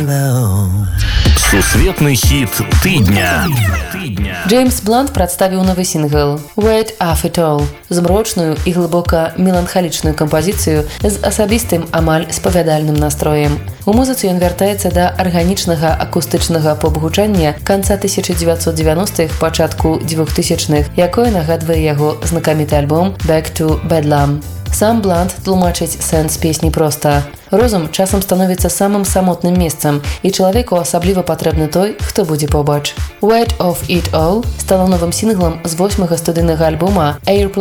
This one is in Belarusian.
Сусветны хіт тыдня. Джеймс Блант прадставіў новы сінгл «Weight of It All» змрочную і глыбока меланхалічную кампазіцыю з асабістым амаль спавядальным настроем. У музыцы ён вяртаецца да арганічнага акустычнага поп-гучання канца 1990-х, пачатку 2000-х, якое нагадвае яго знакаміты альбом «Back to Bedlam». Сам Блант тлумачыць сэнс песні проста. Розум часам становіцца самым самотным месцам, і чалавеку асабліва патрэбны той, хто будзе побач. «Weight of It All» стала новым сінглам з 8-га студыйнага альбома «Airplane